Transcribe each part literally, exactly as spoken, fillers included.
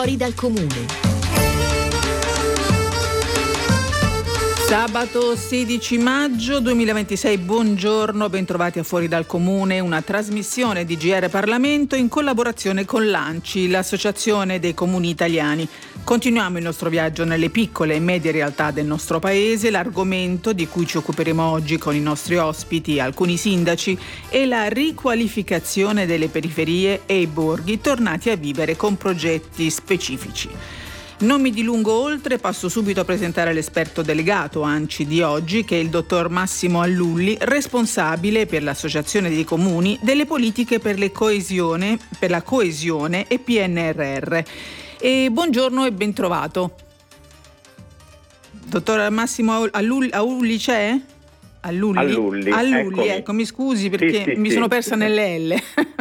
Fuori dal comune. Sabato sedici maggio duemilaventisei, buongiorno, bentrovati a Fuori dal Comune, una trasmissione di G R Parlamento in collaborazione con l'ANCI, l'Associazione dei Comuni Italiani. Continuiamo il nostro viaggio nelle piccole e medie realtà del nostro paese. L'argomento di cui ci occuperemo oggi con i nostri ospiti, alcuni sindaci, è la riqualificazione delle periferie e i borghi tornati a vivere con progetti specifici. Non mi dilungo oltre, passo subito a presentare l'esperto delegato ANCI di oggi, che è il dottor Massimo Allulli, responsabile per l'Associazione dei Comuni delle politiche per, le coesione, per la coesione e P N R R. E buongiorno e ben trovato. Dottor Massimo Allulli, Allulli c'è? Allulli? Allulli, Allulli ecco, mi scusi perché sì, sì, mi sì. sono persa nelle L.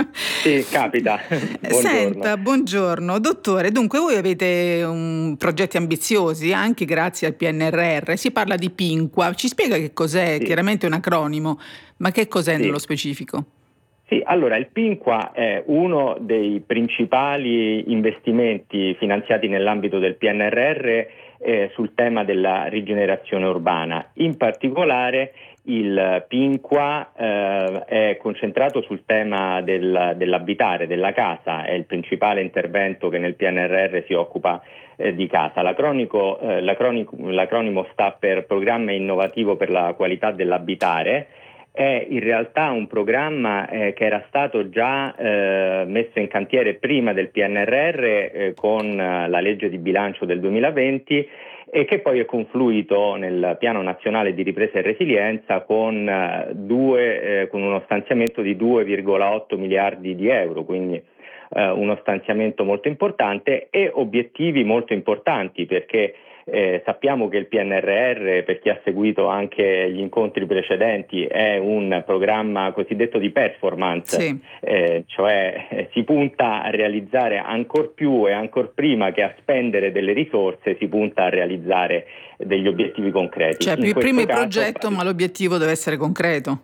Sì, capita. Buongiorno. Senta, buongiorno. Dottore, dunque voi avete um, progetti ambiziosi anche grazie al P N R R. Si parla di Pinqua. Ci spiega che cos'è? Sì. Chiaramente è un acronimo, ma che cos'è Sì. nello specifico? Sì, allora il Pinqua è uno dei principali investimenti finanziati nell'ambito del P N R R eh, sul tema della rigenerazione urbana. In particolare il Pinqua eh, è concentrato sul tema del, dell'abitare, della casa, è il principale intervento che nel P N R R si occupa eh, di casa. L'acronico, eh, l'acronico, l'acronimo sta per Programma Innovativo per la Qualità dell'Abitare. È in realtà un programma eh, che era stato già eh, messo in cantiere prima del P N R R eh, con eh, la legge di bilancio del duemilaventi e che poi è confluito nel Piano Nazionale di Ripresa e Resilienza con, eh, due, eh, con uno stanziamento di due virgola otto miliardi di euro, quindi eh, uno stanziamento molto importante e obiettivi molto importanti, perché Eh, sappiamo che il P N R R, per chi ha seguito anche gli incontri precedenti, è un programma cosiddetto di performance, Sì. eh, cioè eh, si punta a realizzare ancor più e ancor prima che a spendere delle risorse, si punta a realizzare degli obiettivi concreti. Cioè, In prima il caso, progetto, ma l'obiettivo deve essere concreto.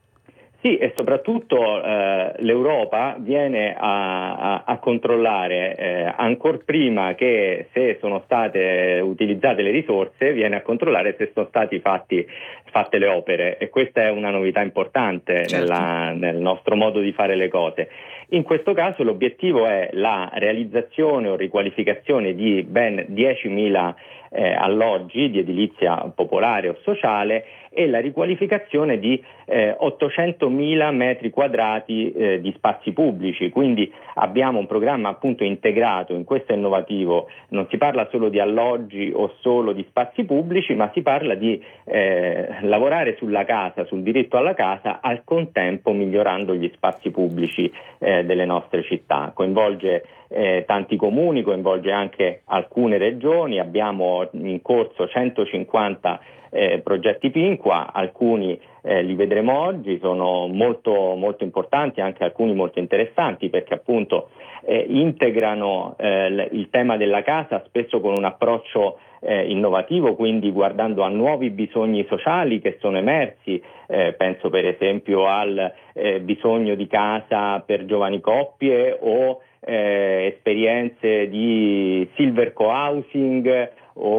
Sì, e soprattutto eh, l'Europa viene a, a, a controllare eh, ancor prima che se sono state utilizzate le risorse, viene a controllare se sono stati fatti, fatte le opere, e questa è una novità importante. Certo. nella, nel nostro modo di fare le cose. In questo caso l'obiettivo è la realizzazione o riqualificazione di ben diecimila eh, alloggi di edilizia popolare o sociale e la riqualificazione di eh, ottocentomila metri quadrati eh, di spazi pubblici. Quindi abbiamo un programma appunto integrato, in questo è innovativo, non si parla solo di alloggi o solo di spazi pubblici, ma si parla di eh, lavorare sulla casa, sul diritto alla casa, al contempo migliorando gli spazi pubblici eh, delle nostre città. Coinvolge eh, tanti comuni, coinvolge anche alcune regioni, abbiamo in corso centocinquanta Eh, progetti Pinqua, alcuni eh, li vedremo oggi, sono molto, molto importanti, anche alcuni molto interessanti, perché appunto eh, integrano eh, l- il tema della casa spesso con un approccio eh, innovativo, quindi guardando a nuovi bisogni sociali che sono emersi, eh, penso per esempio al eh, bisogno di casa per giovani coppie o eh, esperienze di silver co-housing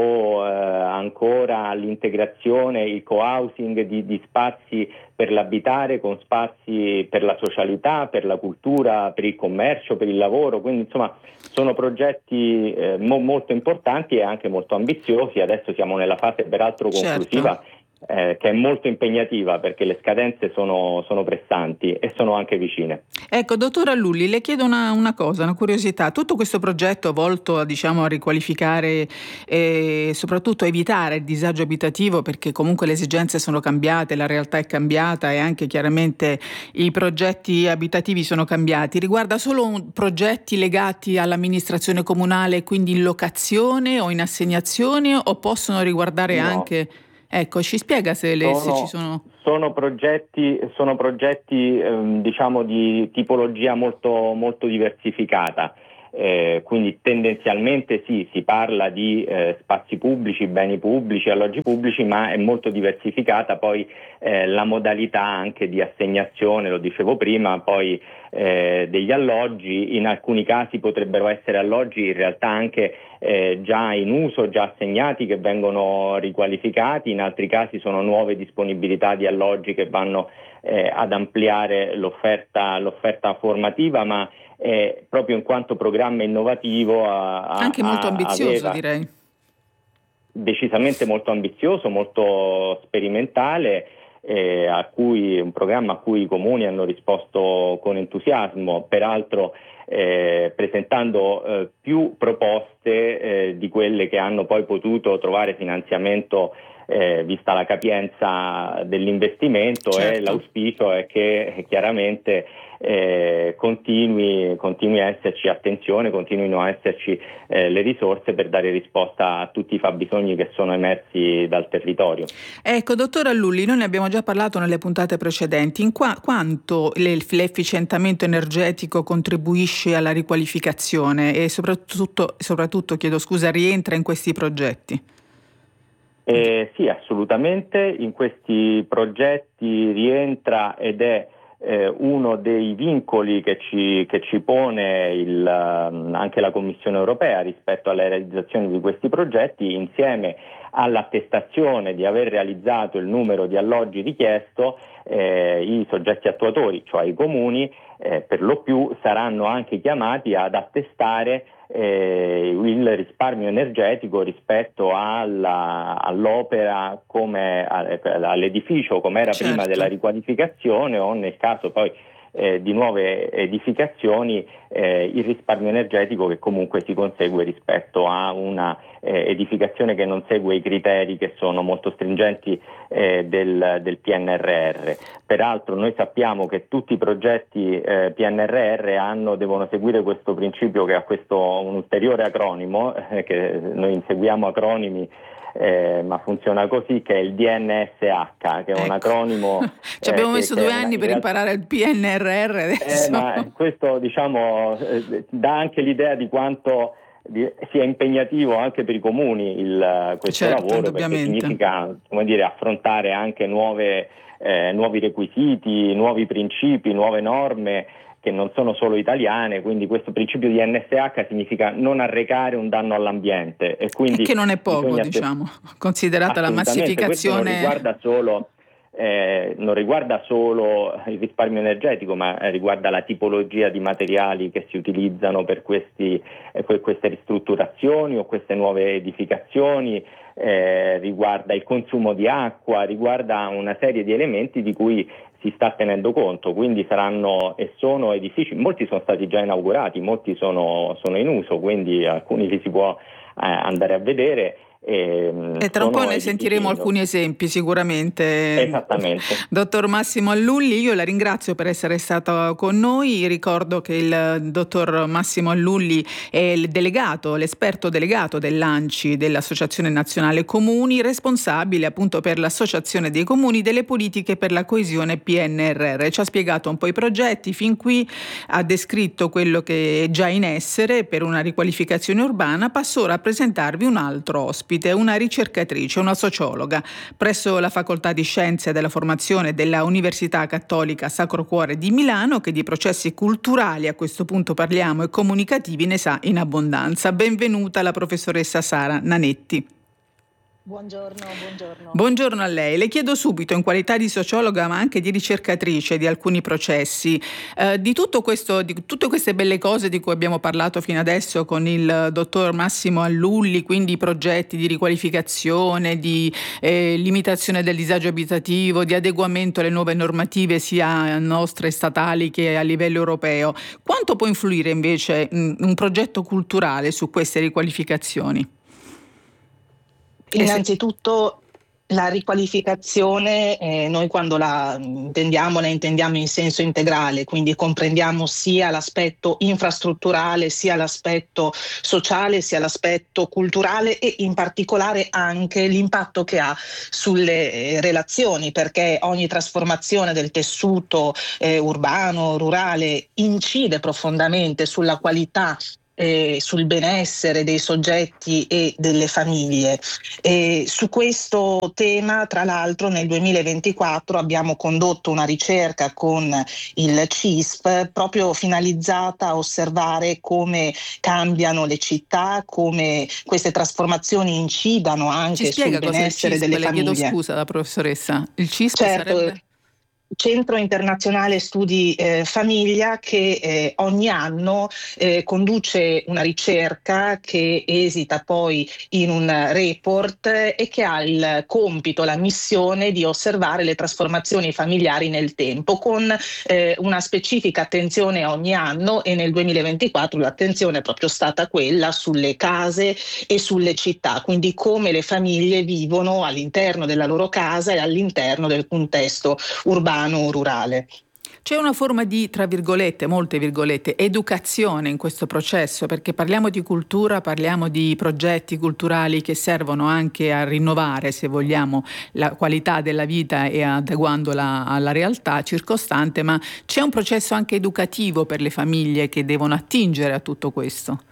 o eh, ancora all'integrazione, il co-housing di, di spazi per l'abitare con spazi per la socialità, per la cultura, per il commercio, per il lavoro. Quindi insomma sono progetti eh, mo- molto importanti e anche molto ambiziosi. Adesso siamo nella fase peraltro conclusiva. Certo. Eh, che è molto impegnativa, perché le scadenze sono, sono pressanti e sono anche vicine. Ecco, dottor Allulli, le chiedo una, una cosa, una curiosità. Tutto questo progetto volto, diciamo, a riqualificare e soprattutto a evitare il disagio abitativo, perché comunque le esigenze sono cambiate, la realtà è cambiata e anche chiaramente i progetti abitativi sono cambiati, riguarda solo un, progetti legati all'amministrazione comunale, quindi in locazione o in assegnazione, o possono riguardare No. anche... Ecco, ci spiega se, le, se ci sono... Sono progetti, sono progetti ehm, diciamo di tipologia molto, molto diversificata. Eh, quindi tendenzialmente sì, si parla di eh, spazi pubblici, beni pubblici, alloggi pubblici, ma è molto diversificata poi eh, la modalità anche di assegnazione, lo dicevo prima, poi eh, degli alloggi. In alcuni casi potrebbero essere alloggi in realtà anche eh, già in uso, già assegnati, che vengono riqualificati, in altri casi sono nuove disponibilità di alloggi che vanno eh, ad ampliare l'offerta, l'offerta formativa, ma Eh, proprio in quanto programma innovativo a, a, Anche molto ambizioso, aveva direi. decisamente molto ambizioso, molto sperimentale, eh, a cui, un programma a cui i comuni hanno risposto con entusiasmo, peraltro eh, presentando eh, più proposte eh, di quelle che hanno poi potuto trovare finanziamento eh, vista la capienza dell'investimento. Certo. E l'auspicio è che eh, chiaramente eh, continui, continui a esserci attenzione, continuino a esserci eh, le risorse per dare risposta a tutti i fabbisogni che sono emersi dal territorio. Ecco, dottor Allulli, noi ne abbiamo già parlato nelle puntate precedenti. In qua, quanto l'efficientamento energetico contribuisce alla riqualificazione e soprattutto, soprattutto chiedo scusa, rientra in questi progetti? Eh, sì, assolutamente. In questi progetti rientra ed è eh, uno dei vincoli che ci, che ci pone il, anche la Commissione europea rispetto alla realizzazione di questi progetti, insieme all'attestazione di aver realizzato il numero di alloggi richiesto. Eh, i soggetti attuatori, cioè i comuni, eh, per lo più saranno anche chiamati ad attestare eh, il risparmio energetico rispetto alla, all'opera, come all'edificio come era Certo. prima della riqualificazione, o nel caso poi eh, di nuove edificazioni eh, il risparmio energetico che comunque si consegue rispetto a una eh, edificazione che non segue i criteri che sono molto stringenti eh, del, del P N R R. Peraltro noi sappiamo che tutti i progetti eh, P N R R hanno, devono seguire questo principio, che ha questo un ulteriore acronimo, eh, che noi inseguiamo acronimi Eh, ma funziona così, che è il D N S H, che è ecco. un acronimo. Ci abbiamo eh, messo che, due che anni in per realtà imparare il P N R R adesso. Eh, ma questo diciamo eh, dà anche l'idea di quanto di, sia impegnativo anche per i comuni il, questo certo, lavoro, perché significa, come dire, affrontare anche nuove, eh, nuovi requisiti, nuovi principi, nuove norme che non sono solo italiane. Quindi questo principio di N S H significa non arrecare un danno all'ambiente, e quindi e che non è poco, diciamo, considerata la massificazione. Questo non riguarda solo Eh, non riguarda solo il risparmio energetico, ma eh, riguarda la tipologia di materiali che si utilizzano per questi, eh, per queste ristrutturazioni o queste nuove edificazioni, eh, riguarda il consumo di acqua, riguarda una serie di elementi di cui si sta tenendo conto. Quindi saranno e sono edifici, molti sono stati già inaugurati, molti sono, sono in uso, quindi alcuni li si può eh, andare a vedere. E, e tra un po' ne sentiremo alcuni esempi sicuramente. Esattamente. Dottor Massimo Allulli, io la ringrazio per essere stato con noi. Ricordo che il dottor Massimo Allulli è il delegato, l'esperto delegato dell'A N C I, dell'Associazione Nazionale Comuni, responsabile appunto per l'Associazione dei Comuni delle politiche per la coesione P N R R. Ci ha spiegato un po' i progetti, fin qui ha descritto quello che è già in essere per una riqualificazione urbana. Passo ora a presentarvi un altro ospite, una ricercatrice, una sociologa presso la Facoltà di Scienze della Formazione della Università Cattolica Sacro Cuore di Milano, che di processi culturali, a questo punto parliamo, e comunicativi ne sa in abbondanza. Benvenuta la professoressa Sara Nanetti. Buongiorno, buongiorno. Buongiorno a lei. Le chiedo subito, in qualità di sociologa ma anche di ricercatrice di alcuni processi, eh, di tutto questo, di tutte queste belle cose di cui abbiamo parlato fino adesso con il dottor Massimo Allulli, quindi i progetti di riqualificazione, di eh, limitazione del disagio abitativo, di adeguamento alle nuove normative sia nostre statali che a livello europeo. Quanto può influire invece mh, un progetto culturale su queste riqualificazioni? Innanzitutto la riqualificazione, eh, noi quando la intendiamo, la intendiamo in senso integrale, quindi comprendiamo sia l'aspetto infrastrutturale, sia l'aspetto sociale, sia l'aspetto culturale e in particolare anche l'impatto che ha sulle eh, relazioni, perché ogni trasformazione del tessuto eh, urbano, rurale incide profondamente sulla qualità eh, sul benessere dei soggetti e delle famiglie. E su questo tema, tra l'altro, nel duemilaventiquattro abbiamo condotto una ricerca con il C I S P proprio finalizzata a osservare come cambiano le città, come queste trasformazioni incidano Ci anche sul spiega cos'è il benessere C I S P? delle Le chiedo famiglie. scusa, la professoressa. Il C I S P Certo. sarebbe? Centro Internazionale Studi eh, Famiglia, che eh, ogni anno eh, conduce una ricerca che esita poi in un report eh, e che ha il compito, la missione di osservare le trasformazioni familiari nel tempo, con eh, una specifica attenzione ogni anno, e nel duemilaventiquattro l'attenzione è proprio stata quella sulle case e sulle città, quindi come le famiglie vivono all'interno della loro casa e all'interno del contesto urbano rurale. C'è una forma di, tra virgolette, molte virgolette, educazione in questo processo, perché parliamo di cultura, parliamo di progetti culturali che servono anche a rinnovare, se vogliamo, la qualità della vita e adeguandola alla realtà circostante, ma c'è un processo anche educativo per le famiglie che devono attingere a tutto questo.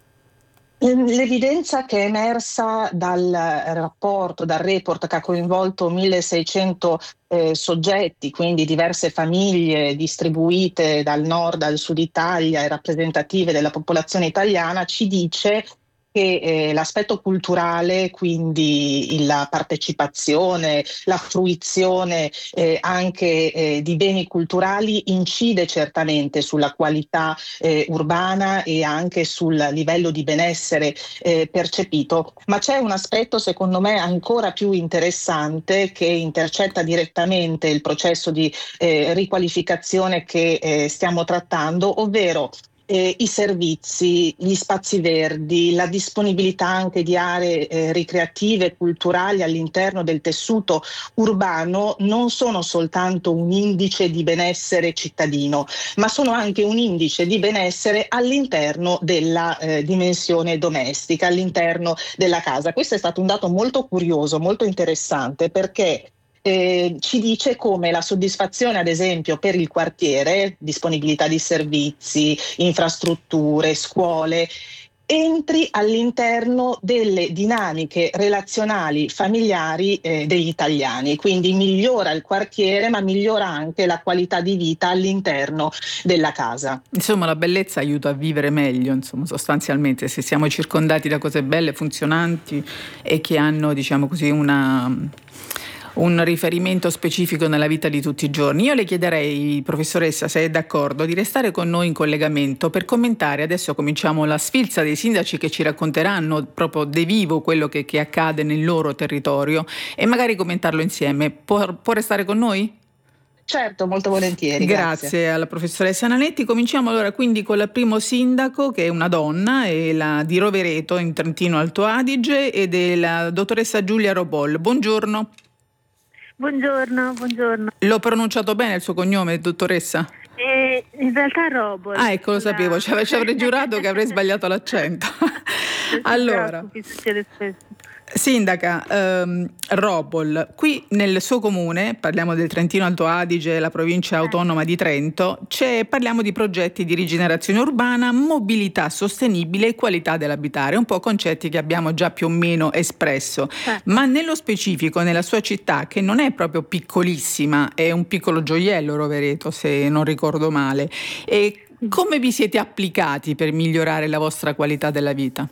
L'evidenza che è emersa dal rapporto, dal report che ha coinvolto milleseicento eh, soggetti, quindi diverse famiglie distribuite dal nord al sud Italia e rappresentative della popolazione italiana, ci dice che eh, l'aspetto culturale, quindi la partecipazione, la fruizione eh, anche eh, di beni culturali, incide certamente sulla qualità eh, urbana e anche sul livello di benessere eh, percepito, ma c'è un aspetto secondo me ancora più interessante che intercetta direttamente il processo di eh, riqualificazione che eh, stiamo trattando, ovvero Eh, i servizi, gli spazi verdi, la disponibilità anche di aree eh, ricreative e culturali all'interno del tessuto urbano non sono soltanto un indice di benessere cittadino, ma sono anche un indice di benessere all'interno della eh, dimensione domestica, all'interno della casa. Questo è stato un dato molto curioso, molto interessante, perché Eh, ci dice come la soddisfazione, ad esempio, per il quartiere, disponibilità di servizi, infrastrutture, scuole, entri all'interno delle dinamiche relazionali familiari eh, degli italiani, quindi migliora il quartiere, ma migliora anche la qualità di vita all'interno della casa. Insomma, la bellezza aiuta a vivere meglio, insomma, sostanzialmente, se siamo circondati da cose belle, funzionanti e che hanno, diciamo così, una un riferimento specifico nella vita di tutti i giorni. Io le chiederei, professoressa, se è d'accordo, di restare con noi in collegamento per commentare. Adesso cominciamo la sfilza dei sindaci che ci racconteranno proprio de vivo quello che, che accade nel loro territorio e magari commentarlo insieme. Può, può restare con noi? Certo, molto volentieri. Grazie, grazie. alla professoressa Nanetti. Cominciamo allora quindi con il primo sindaco, che è una donna, è la di Rovereto in Trentino Alto Adige, ed è la dottoressa Giulia Robol. Buongiorno. Buongiorno, buongiorno. L'ho pronunciato bene il suo cognome, dottoressa? Eh, in realtà Robol. Ah, ecco, lo sapevo, ci avrei giurato che avrei sbagliato l'accento. Allora, succede spesso. Sindaca ehm, Robol, qui nel suo comune, parliamo del Trentino Alto Adige, la provincia autonoma di Trento, c'è, parliamo di progetti di rigenerazione urbana, mobilità sostenibile e qualità dell'abitare, un po' concetti che abbiamo già più o meno espresso, Eh. ma nello specifico nella sua città, che non è proprio piccolissima, è un piccolo gioiello Rovereto, se non ricordo male, e come vi siete applicati per migliorare la vostra qualità della vita?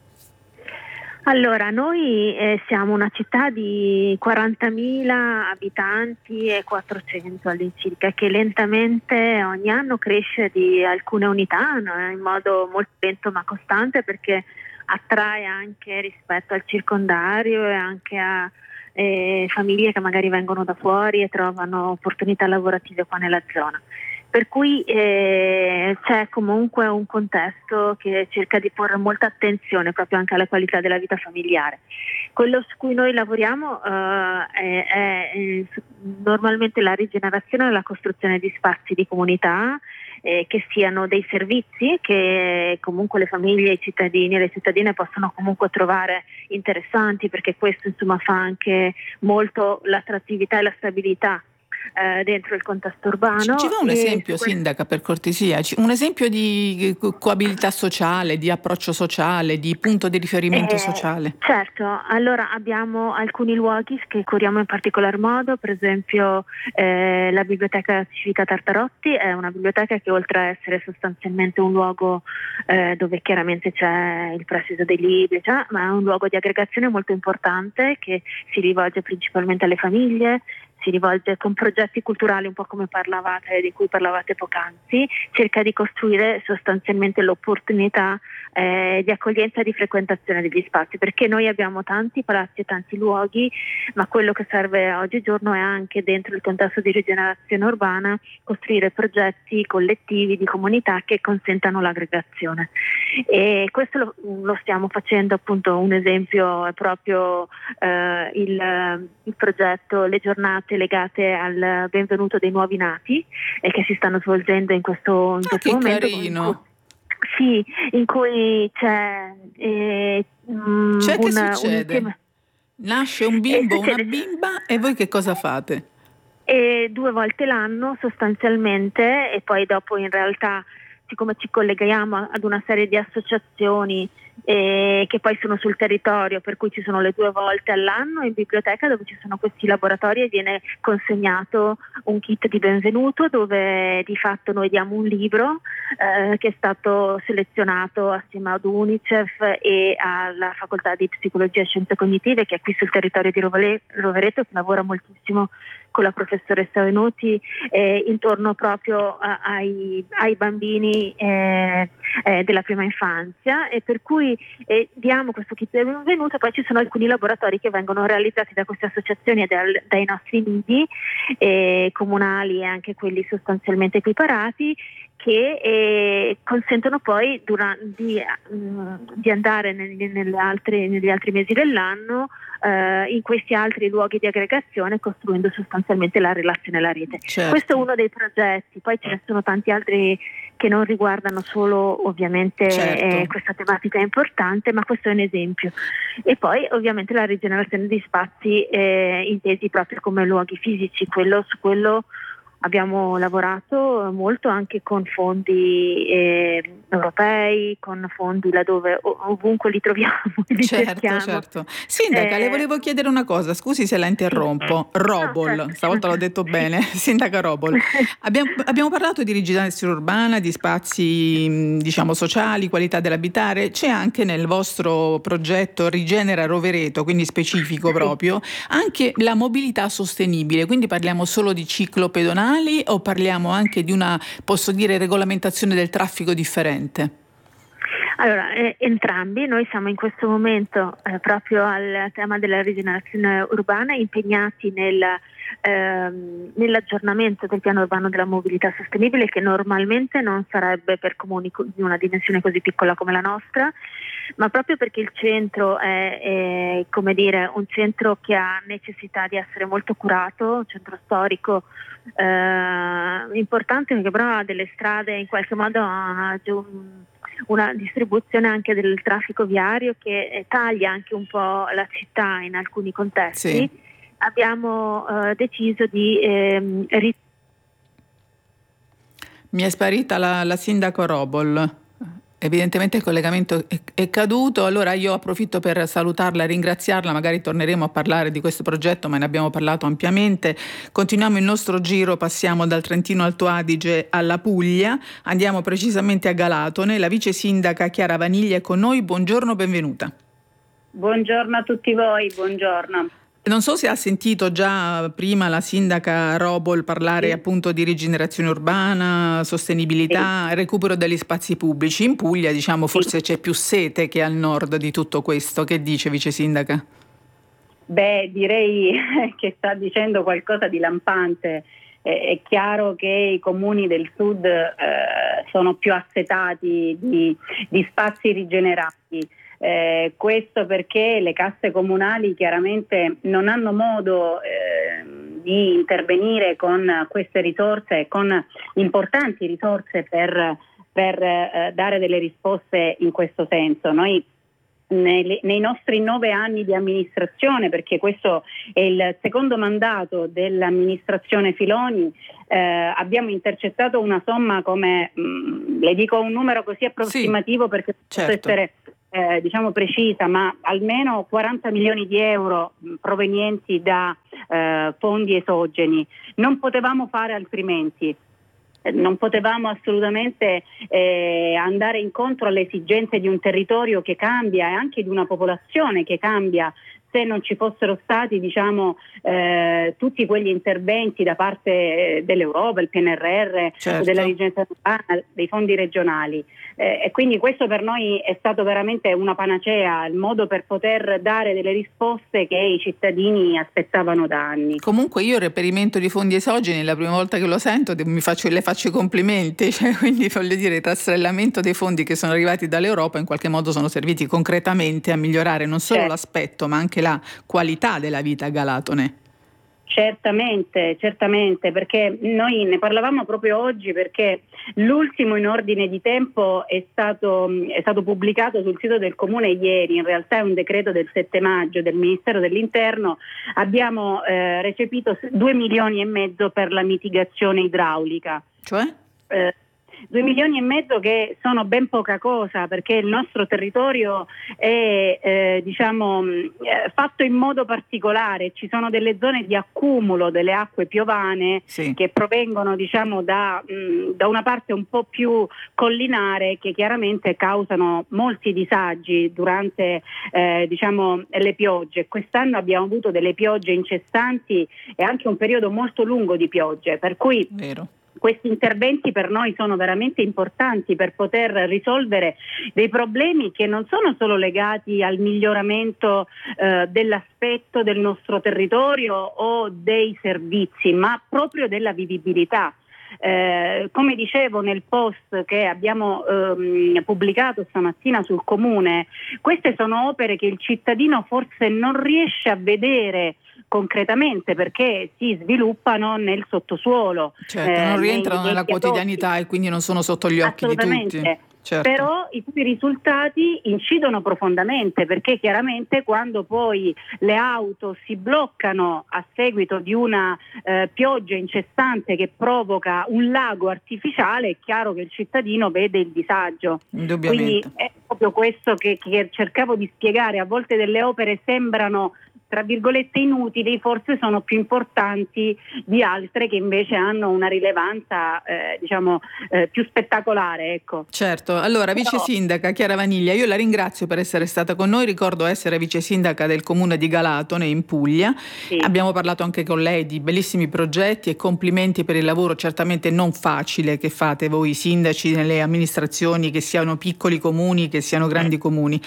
Allora, noi eh, siamo una città di quarantamila abitanti e quattrocento all'incirca, che lentamente ogni anno cresce di alcune unità, no? In modo molto lento ma costante, perché attrae anche rispetto al circondario e anche a eh, famiglie che magari vengono da fuori e trovano opportunità lavorative qua nella zona. Per cui eh, c'è comunque un contesto che cerca di porre molta attenzione proprio anche alla qualità della vita familiare. Quello su cui noi lavoriamo eh, è, è, è normalmente la rigenerazione e la costruzione di spazi di comunità eh, che siano dei servizi che comunque le famiglie, i cittadini e le cittadine possono comunque trovare interessanti, perché questo insomma fa anche molto l'attrattività e la stabilità eh, dentro il contesto urbano. Ci, ci fa un esempio, que- sindaca, per cortesia, un esempio di coabilità sociale, di approccio sociale, di punto di riferimento Eh, sociale? certo, allora abbiamo alcuni luoghi che curiamo in particolar modo, per esempio eh, la Biblioteca Civica Tartarotti è una biblioteca che, oltre a essere sostanzialmente un luogo eh, dove chiaramente c'è il prestito dei libri, cioè, ma è un luogo di aggregazione molto importante che si rivolge principalmente alle famiglie, si rivolge con progetti culturali un po' come parlavate, di cui parlavate poc'anzi, cerca di costruire sostanzialmente l'opportunità eh, di accoglienza e di frequentazione degli spazi, perché noi abbiamo tanti palazzi e tanti luoghi, ma quello che serve oggigiorno è anche, dentro il contesto di rigenerazione urbana, costruire progetti collettivi di comunità che consentano l'aggregazione. E questo lo, lo stiamo facendo, appunto, un esempio è proprio eh, il, il progetto Le giornate legate al benvenuto dei nuovi nati, e che si stanno svolgendo in questo, in Ah, questo che momento. carino! Sì, in cui c'è eh, um, Cioè, che un, un succede? insieme. Nasce un E bimbo o una succede, bimba e voi che cosa fate? e due volte l'anno sostanzialmente, e poi dopo in realtà, siccome ci colleghiamo ad una serie di associazioni eh, che poi sono sul territorio, per cui ci sono le due volte all'anno in biblioteca dove ci sono questi laboratori, e viene consegnato un kit di benvenuto dove di fatto noi diamo un libro eh, che è stato selezionato assieme ad UNICEF e alla Facoltà di Psicologia e Scienze Cognitive, che è qui sul territorio di Rovere- Rovereto, che lavora moltissimo con la professoressa Venuti eh, intorno proprio a, ai, ai bambini eh, eh, della prima infanzia, e per cui eh, diamo questo kit di benvenuto. Poi ci sono alcuni laboratori che vengono realizzati da queste associazioni e dal, dai nostri nidi eh, comunali, e anche quelli sostanzialmente equiparati, che eh, consentono poi durante, di, mh, di andare negli, nelle altre, negli altri mesi dell'anno eh, in questi altri luoghi di aggregazione, costruendo sostanzialmente la relazione e la rete. Certo. Questo è uno dei progetti, poi ce ne sono tanti altri che non riguardano solo ovviamente Certo. eh, questa tematica importante, ma questo è un esempio. E poi ovviamente la rigenerazione di spazi eh, intesi proprio come luoghi fisici, quello su quello abbiamo lavorato molto anche con fondi eh, europei, con fondi laddove ovunque li troviamo, li certo, cerchiamo. certo. Sindaca, eh, le volevo chiedere una cosa, scusi se la interrompo. Sì. Robol, No, certo. stavolta l'ho detto bene, Sindaca Robol. Abbiamo, abbiamo parlato di rigenerazione urbana, di spazi diciamo sociali, qualità dell'abitare. C'è anche nel vostro progetto Rigenera Rovereto, quindi specifico proprio, anche la mobilità sostenibile, quindi parliamo solo di ciclo pedonali o parliamo anche di una, posso dire, regolamentazione del traffico differente? Allora, eh, entrambi. Noi siamo in questo momento eh, proprio al tema della rigenerazione urbana, impegnati nel, ehm, nell'aggiornamento del piano urbano della mobilità sostenibile, che normalmente non sarebbe per comuni di una dimensione così piccola come la nostra, ma proprio perché il centro è, è come dire, un centro che ha necessità di essere molto curato, un centro storico eh, importante, che però ha delle strade, in qualche modo ha una distribuzione anche del traffico viario che taglia anche un po' la città in alcuni contesti. Sì. Abbiamo eh, deciso di ehm, rit- Mi è sparita la, la sindaco Robol. Evidentemente il collegamento è, è caduto, allora io approfitto per salutarla e ringraziarla, magari torneremo a parlare di questo progetto, ma ne abbiamo parlato ampiamente. Continuiamo il nostro giro, passiamo dal Trentino Alto Adige alla Puglia, andiamo precisamente a Galatone. La vice sindaca Chiara Vaniglia è con noi, buongiorno, benvenuta. Buongiorno a tutti voi, buongiorno. Non so se ha sentito già prima la sindaca Robol parlare sì. appunto di rigenerazione urbana, sostenibilità, sì. recupero degli spazi pubblici. In Puglia, diciamo, forse sì. c'è più sete che al nord di tutto questo. Che dice, vice sindaca? Beh, direi che sta dicendo qualcosa di lampante. È chiaro che i comuni del sud eh, sono più assetati di, di spazi rigenerati. Eh, questo perché le casse comunali chiaramente non hanno modo eh, di intervenire con queste risorse, con importanti risorse per, per eh, dare delle risposte in questo senso. Noi nei, nei nostri nove anni di amministrazione, perché questo è il secondo mandato dell'amministrazione Filoni, eh, abbiamo intercettato una somma come, mh, le dico un numero così approssimativo sì, perché certo. posso essere eh, diciamo precisa, ma almeno quaranta milioni di euro mh, provenienti da eh, fondi esogeni. Non potevamo fare altrimenti. Non potevamo assolutamente eh, andare incontro alle esigenze di un territorio che cambia e anche di una popolazione che cambia se non ci fossero stati, diciamo, eh, tutti quegli interventi da parte dell'Europa, il P N R R, certo. della rigenerazione urbana, dei fondi regionali. Eh, e quindi questo per noi è stato veramente una panacea, il modo per poter dare delle risposte che i cittadini aspettavano da anni. Comunque io il reperimento di fondi esogeni, la prima volta che lo sento mi faccio, le faccio i complimenti, cioè, quindi voglio dire il rastrellamento dei fondi che sono arrivati dall'Europa in qualche modo sono serviti concretamente a migliorare non solo certo. l'aspetto ma anche la qualità della vita a Galatone. Certamente, certamente, perché noi ne parlavamo proprio oggi, perché l'ultimo in ordine di tempo è stato, è stato pubblicato sul sito del Comune ieri, in realtà è un decreto del sette maggio del Ministero dell'Interno. Abbiamo eh, recepito due milioni e mezzo per la mitigazione idraulica. Cioè? Eh, Due milioni e mezzo che sono ben poca cosa, perché il nostro territorio è eh, diciamo eh, fatto in modo particolare. Ci sono delle zone di accumulo delle acque piovane sì. che provengono diciamo da, mh, da una parte un po' più collinare, che chiaramente causano molti disagi durante eh, diciamo le piogge. Quest'anno abbiamo avuto delle piogge incessanti e anche un periodo molto lungo di piogge, per cui Vero. Questi interventi per noi sono veramente importanti per poter risolvere dei problemi che non sono solo legati al miglioramento eh, dell'aspetto del nostro territorio o dei servizi, ma proprio della vivibilità. Eh, come dicevo nel post che abbiamo ehm, pubblicato stamattina sul Comune, queste sono opere che il cittadino forse non riesce a vedere concretamente perché si sviluppano nel sottosuolo. Certo, eh, non rientrano nei, nella quotidianità e quindi non sono sotto gli occhi di tutti. Certo. Però i cui risultati incidono profondamente, perché chiaramente quando poi le auto si bloccano a seguito di una eh, pioggia incessante che provoca un lago artificiale, è chiaro che il cittadino vede il disagio. Indubbiamente. Quindi è proprio questo che, che cercavo di spiegare. A volte delle opere sembrano tra virgolette inutili, forse sono più importanti di altre che invece hanno una rilevanza eh, diciamo eh, più spettacolare, ecco. Certo, allora vice sindaca Chiara Vaniglia, io la ringrazio per essere stata con noi, ricordo essere vice sindaca del comune di Galatone in Puglia, sì. Abbiamo parlato anche con lei di bellissimi progetti e complimenti per il lavoro certamente non facile che fate voi sindaci nelle amministrazioni, che siano piccoli comuni, che siano grandi comuni.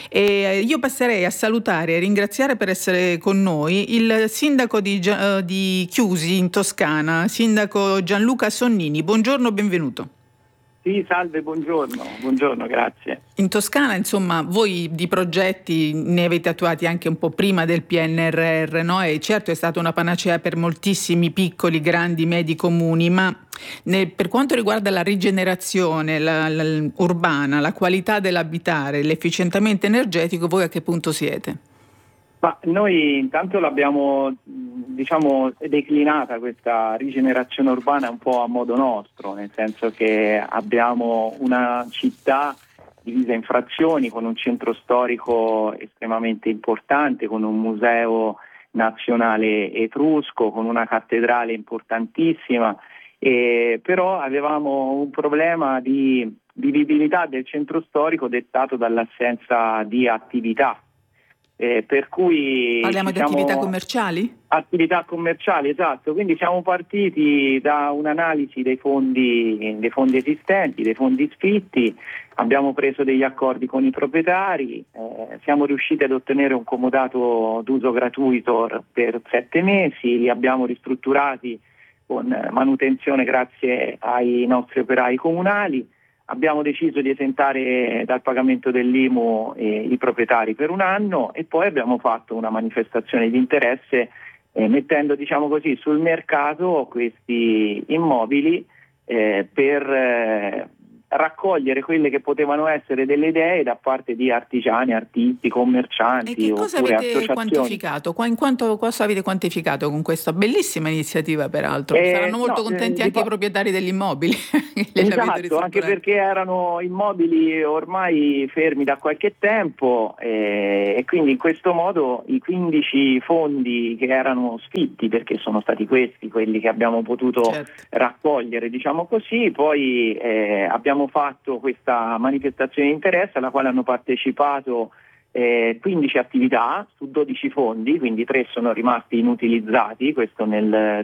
E io passerei a salutare e ringraziare per essere con noi il sindaco di, uh, di Chiusi in Toscana, sindaco Gianluca Sonnini. Buongiorno, benvenuto. Sì, salve, buongiorno, buongiorno, grazie. In Toscana, insomma, voi di progetti ne avete attuati anche un po' prima del P N R R, no? E certo è stata una panacea per moltissimi piccoli, grandi, medi comuni, ma nel, per quanto riguarda la rigenerazione la, la, urbana, la qualità dell'abitare, l'efficientamento energetico, voi a che punto siete? Ma noi intanto l'abbiamo diciamo declinata questa rigenerazione urbana un po' a modo nostro, nel senso che abbiamo una città divisa in frazioni con un centro storico estremamente importante, con un museo nazionale etrusco, con una cattedrale importantissima, e però avevamo un problema di vivibilità del centro storico dettato dall'assenza di attività. Eh, per cui parliamo di attività commerciali? Attività commerciali, esatto. Quindi siamo partiti da un'analisi dei fondi, dei fondi esistenti, dei fondi sfitti, abbiamo preso degli accordi con i proprietari, eh, siamo riusciti ad ottenere un comodato d'uso gratuito per sette mesi, li abbiamo ristrutturati con manutenzione grazie ai nostri operai comunali. Abbiamo deciso di esentare dal pagamento dell'I M U eh, i proprietari per un anno e poi abbiamo fatto una manifestazione di interesse eh, mettendo diciamo così sul mercato questi immobili eh, per, eh, raccogliere quelle che potevano essere delle idee da parte di artigiani, artisti, commercianti. E che cosa oppure avete associazioni. quantificato? Qua- in quanto cosa avete quantificato con questa bellissima iniziativa, peraltro? Eh, Saranno molto no, contenti eh, anche fa... i proprietari degli immobili. Esatto, anche perché erano immobili ormai fermi da qualche tempo eh, e quindi in questo modo i quindici fondi che erano sfitti, perché sono stati questi quelli che abbiamo potuto certo. raccogliere, diciamo così, poi eh, abbiamo fatto questa manifestazione di interesse alla quale hanno partecipato eh, quindici attività su dodici fondi, quindi tre sono rimasti inutilizzati, questo nel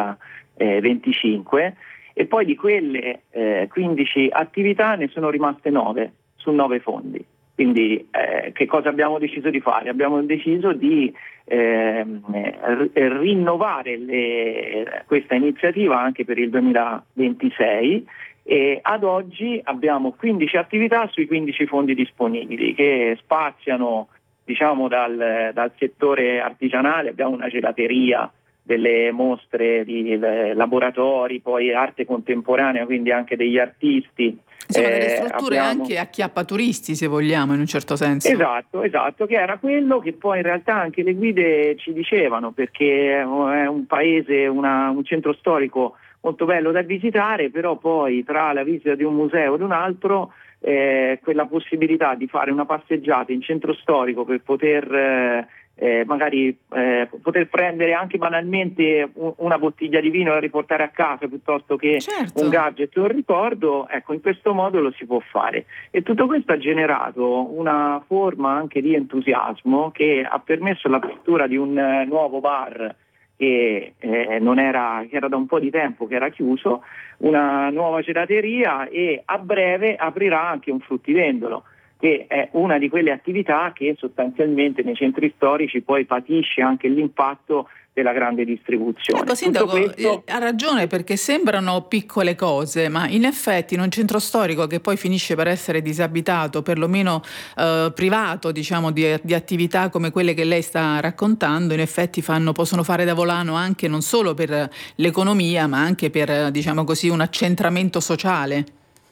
duemilaventicinque, e poi di quelle eh, quindici attività ne sono rimaste nove su nove fondi. Quindi eh, che cosa abbiamo deciso di fare? Abbiamo deciso di eh, r- rinnovare le, questa iniziativa anche per il duemilaventisei e ad oggi abbiamo quindici attività sui quindici fondi disponibili che spaziano, diciamo, dal, dal settore artigianale. Abbiamo una gelateria, delle mostre di eh, laboratori, poi arte contemporanea, quindi anche degli artisti. Insomma, eh, delle strutture abbiamo... anche acchiappaturisti, se vogliamo, in un certo senso. Esatto, esatto, che era quello che poi in realtà anche le guide ci dicevano, perché è un paese, una, un centro storico molto bello da visitare, però poi tra la visita di un museo ed un altro eh, quella possibilità di fare una passeggiata in centro storico per poter eh, eh, magari eh, poter prendere anche banalmente un, una bottiglia di vino da riportare a casa piuttosto che certo. un gadget o un ricordo, ecco, in questo modo lo si può fare. E tutto questo ha generato una forma anche di entusiasmo che ha permesso l'apertura di un eh, nuovo bar che eh, non era, che era da un po' di tempo che era chiuso, una nuova gelateria, e a breve aprirà anche un fruttivendolo, che è una di quelle attività che sostanzialmente nei centri storici poi patisce anche l'impatto della grande distribuzione. Ecco, Sindaco, questo... ha ragione, perché sembrano piccole cose, ma in effetti in un centro storico che poi finisce per essere disabitato, perlomeno eh, privato, diciamo, di, di attività come quelle che lei sta raccontando, in effetti fanno, possono fare da volano anche non solo per l'economia, ma anche per, diciamo così, un accentramento sociale.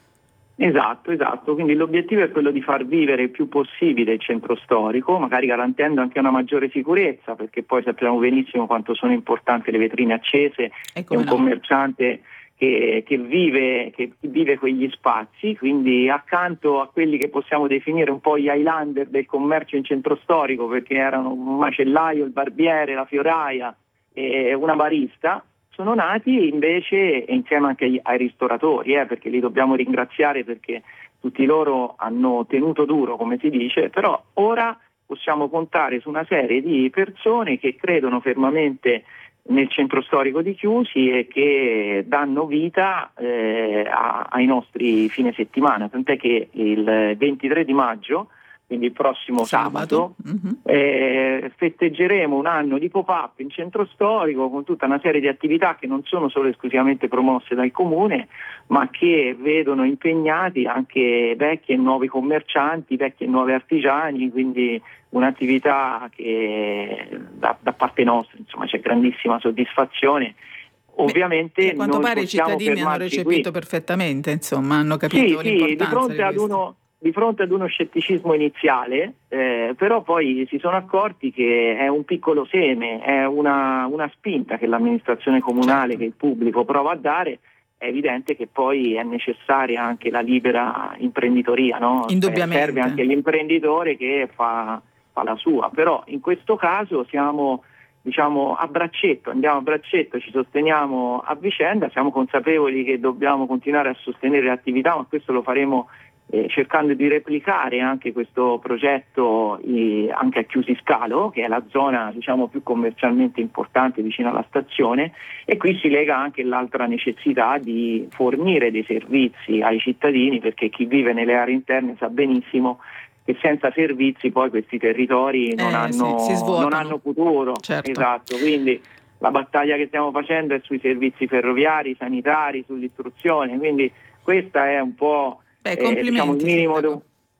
Esatto, esatto, quindi l'obiettivo è quello di far vivere il più possibile il centro storico, magari garantendo anche una maggiore sicurezza, perché poi sappiamo benissimo quanto sono importanti le vetrine accese e un no. commerciante che, che, vive, che vive quegli spazi, quindi accanto a quelli che possiamo definire un po' gli Highlander del commercio in centro storico, perché erano un macellaio, il barbiere, la fioraia e una barista, sono nati invece insieme anche ai, ai ristoratori, eh, perché li dobbiamo ringraziare, perché tutti loro hanno tenuto duro, come si dice, però ora possiamo contare su una serie di persone che credono fermamente nel centro storico di Chiusi e che danno vita eh, a, ai nostri fine settimana, tant'è che il ventitré di maggio, quindi il prossimo sabato, sabato uh-huh. eh, festeggeremo un anno di pop-up in centro storico con tutta una serie di attività che non sono solo esclusivamente promosse dal comune, ma che vedono impegnati anche vecchi e nuovi commercianti, vecchi e nuovi artigiani, quindi un'attività che da, da parte nostra, insomma, c'è grandissima soddisfazione. Ovviamente Beh, a quanto non pare i cittadini hanno recepito qui. perfettamente, insomma, hanno capito sì, l'importanza sì, di fronte di ad questo. uno di fronte ad uno scetticismo iniziale, eh, però poi si sono accorti che è un piccolo seme, è una, una spinta che l'amministrazione comunale, certo. che il pubblico prova a dare. È evidente che poi è necessaria anche la libera imprenditoria, no? Indubbiamente. Serve anche l'imprenditore che fa, fa la sua, però in questo caso siamo, diciamo, a braccetto, andiamo a braccetto, ci sosteniamo a vicenda, siamo consapevoli che dobbiamo continuare a sostenere le attività, ma questo lo faremo Eh, cercando di replicare anche questo progetto eh, anche a Chiusi Scalo, che è la zona, diciamo, più commercialmente importante vicino alla stazione, e qui si lega anche l'altra necessità di fornire dei servizi ai cittadini, perché chi vive nelle aree interne sa benissimo che senza servizi poi questi territori non, eh, hanno, sì, non hanno futuro. Certo. Esatto, quindi la battaglia che stiamo facendo è sui servizi ferroviari, sanitari, sull'istruzione, quindi questa è un po' Beh, eh, diciamo il minimo. De...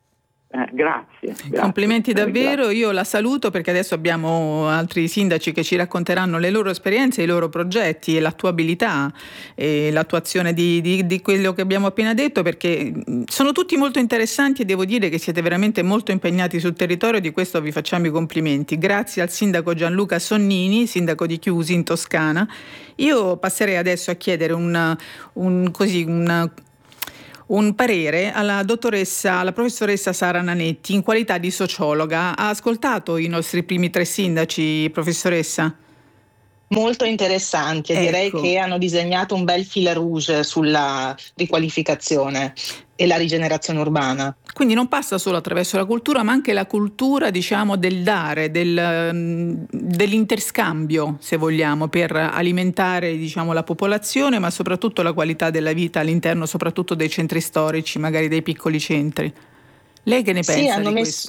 Eh, grazie, grazie. Complimenti davvero, grazie. Io la saluto perché adesso abbiamo altri sindaci che ci racconteranno le loro esperienze, i loro progetti e l'attuabilità e l'attuazione di, di, di quello che abbiamo appena detto, perché sono tutti molto interessanti e devo dire che siete veramente molto impegnati sul territorio, di questo vi facciamo i complimenti. Grazie al sindaco Gianluca Sonnini, sindaco di Chiusi in Toscana. Io passerei adesso a chiedere un, un così un Un parere alla dottoressa, alla professoressa Sara Nanetti in qualità di sociologa. Ha ascoltato i nostri primi tre sindaci, professoressa? Molto interessanti, e Ecco. direi che hanno disegnato un bel fil rouge sulla riqualificazione e la rigenerazione urbana. Quindi non passa solo attraverso la cultura, ma anche la cultura, diciamo, del dare, del, dell'interscambio, se vogliamo, per alimentare, diciamo, la popolazione, ma soprattutto la qualità della vita all'interno soprattutto dei centri storici, magari dei piccoli centri. Lei che ne Sì, pensa hanno di messo questo?